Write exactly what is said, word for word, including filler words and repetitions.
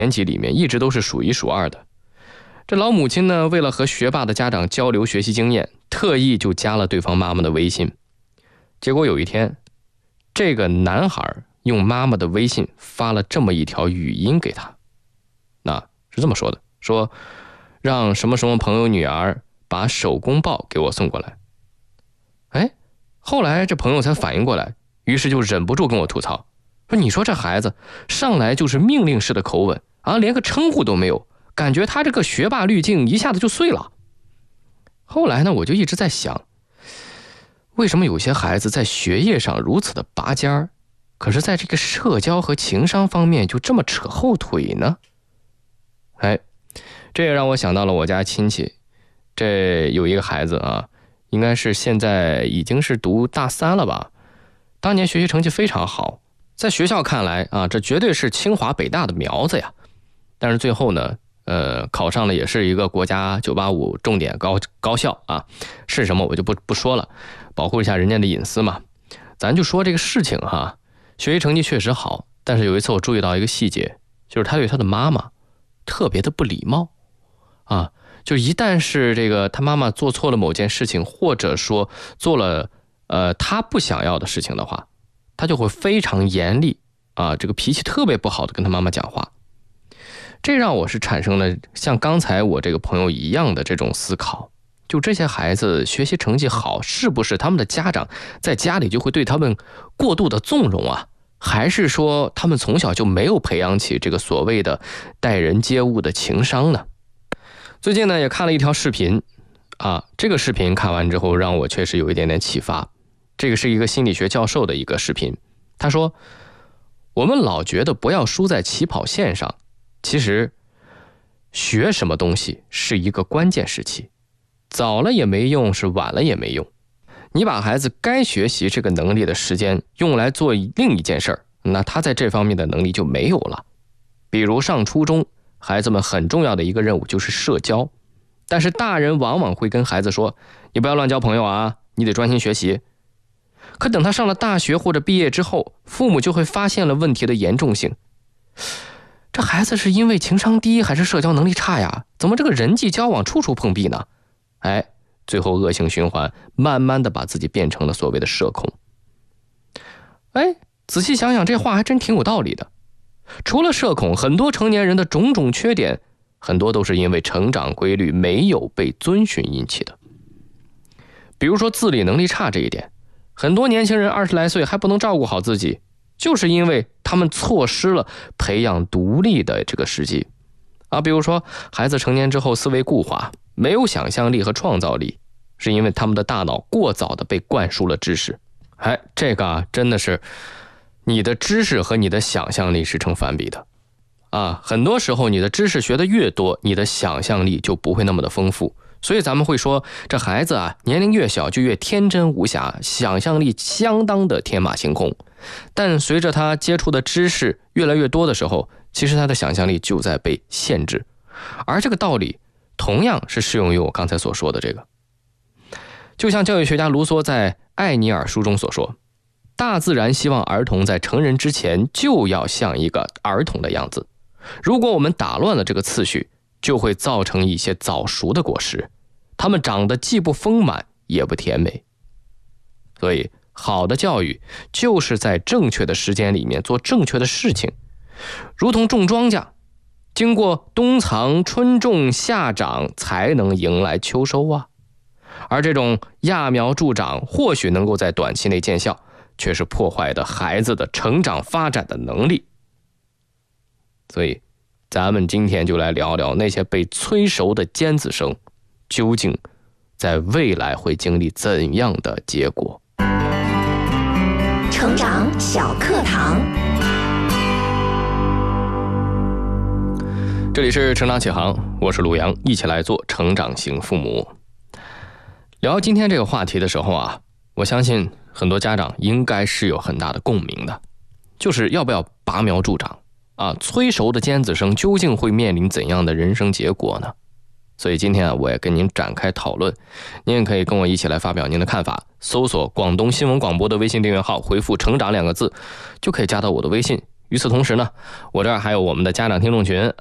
年级里面一直都是数一数二的。这老母亲呢，为了和学霸的家长交流学习经验，特意就加了对方妈妈的微信。结果有一天，这个男孩用妈妈的微信发了这么一条语音给他，那是这么说的，说让什么什么朋友女儿把手工报给我送过来。哎，后来这朋友才反应过来，于是就忍不住跟我吐槽，说你说这孩子上来就是命令式的口吻啊，连个称呼都没有，感觉他这个学霸滤镜一下子就碎了。后来呢，我就一直在想，为什么有些孩子在学业上如此的拔尖儿，可是在这个社交和情商方面就这么扯后腿呢？哎，这也让我想到了我家亲戚，这有一个孩子啊，应该是现在已经是读大三了吧，当年学习成绩非常好，在学校看来啊，这绝对是清华北大的苗子呀。但是最后呢，呃，考上了也是一个国家九八五重点高高校啊，是什么我就不不说了，保护一下人家的隐私嘛。咱就说这个事情哈，学习成绩确实好，但是有一次我注意到一个细节，就是他对他的妈妈特别的不礼貌啊，就一旦是这个他妈妈做错了某件事情，或者说做了呃他不想要的事情的话，他就会非常严厉啊，这个脾气特别不好的跟他妈妈讲话。这让我是产生了像刚才我这个朋友一样的这种思考，就这些孩子学习成绩好，是不是他们的家长在家里就会对他们过度的纵容啊？还是说他们从小就没有培养起这个所谓的待人接物的情商呢？最近呢也看了一条视频啊，这个视频看完之后让我确实有一点点启发。这个是一个心理学教授的一个视频，他说我们老觉得不要输在起跑线上，其实学什么东西是一个关键时期，早了也没用，是晚了也没用。你把孩子该学习这个能力的时间用来做另一件事儿，那他在这方面的能力就没有了。比如上初中，孩子们很重要的一个任务就是社交，但是大人往往会跟孩子说，你不要乱交朋友啊，你得专心学习。可等他上了大学或者毕业之后，父母就会发现了问题的严重性。这孩子是因为情商低还是社交能力差呀？怎么这个人际交往处处碰壁呢？哎，最后恶性循环，慢慢的把自己变成了所谓的社恐。哎，仔细想想，这话还真挺有道理的。除了社恐，很多成年人的种种缺点，很多都是因为成长规律没有被遵循引起的。比如说自理能力差这一点，很多年轻人二十来岁还不能照顾好自己，就是因为他们错失了培养独立的这个时机啊。比如说孩子成年之后思维固化，没有想象力和创造力，是因为他们的大脑过早的被灌输了知识。哎，这个啊，真的是你的知识和你的想象力是成反比的啊。很多时候你的知识学得越多，你的想象力就不会那么的丰富。所以咱们会说，这孩子啊，年龄越小就越天真无瑕，想象力相当的天马行空。但随着他接触的知识越来越多的时候，其实他的想象力就在被限制。而这个道理同样是适用于我刚才所说的这个。就像教育学家卢梭在《艾尼尔》书中所说，大自然希望儿童在成人之前就要像一个儿童的样子，如果我们打乱了这个次序，就会造成一些早熟的果实，它们长得既不丰满也不甜美。所以好的教育就是在正确的时间里面做正确的事情，如同种庄稼，经过冬藏春种夏长才能迎来秋收啊。而这种揠苗助长或许能够在短期内见效，却是破坏的孩子的成长发展的能力。所以咱们今天就来聊聊那些被催熟的尖子生究竟在未来会经历怎样的结果。 成长小课堂， 这里是成长启航，我是陆阳，一起来做成长型父母。聊今天这个话题的时候啊，我相信很多家长应该是有很大的共鸣的，就是要不要拔苗助长啊？催熟的尖子生究竟会面临怎样的人生结果呢？所以今天啊，我也跟您展开讨论，您也可以跟我一起来发表您的看法。搜索广东新闻广播的微信订阅号，回复成长两个字，就可以加到我的微信， 与此同时呢，我这儿还有我们的家长听众群